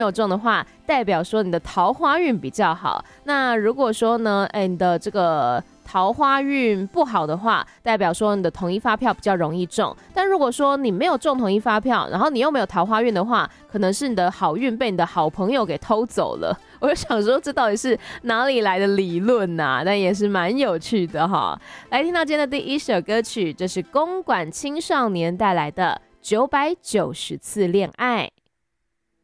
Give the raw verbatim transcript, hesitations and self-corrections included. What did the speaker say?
有中的话，代表说你的桃花运比较好。那如果说呢，哎，你的这个桃花运不好的话，代表说你的统一发票比较容易中。但如果说你没有中统一发票，然后你又没有桃花运的话，可能是你的好运被你的好朋友给偷走了。我就想说，这到底是哪里来的理论啊？但也是蛮有趣的哈。来听到今天的第一首歌曲，这是公馆青少年带来的《九百九十次恋爱》。